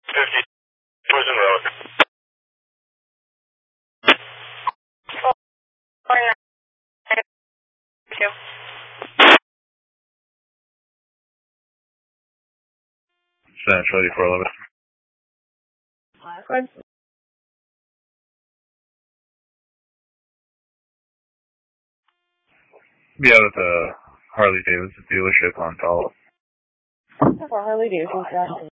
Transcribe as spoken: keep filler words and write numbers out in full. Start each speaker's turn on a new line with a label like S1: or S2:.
S1: fifty, Prison Road. Central eighty-four eleven.
S2: Last one.
S1: Be out at the Harley Davidson dealership on Tall.
S2: For Harley Davidson.